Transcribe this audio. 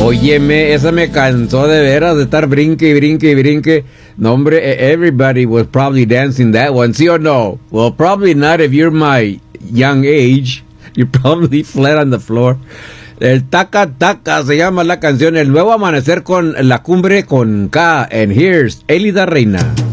Óyeme, esa me cansó de veras de estar brinque y brinque y brinque. No, hombre, everybody was probably dancing that one, ¿sí o no? Well, probably not if you're my young age. You probably fled on the floor. El taca taca se llama la canción. El nuevo amanecer con la cumbre con K. And here's Elida Reina.